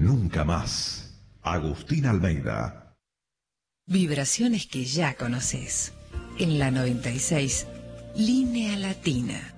nunca más. Agustín Almeida. Vibraciones que ya conoces. En la 96, Línea Latina.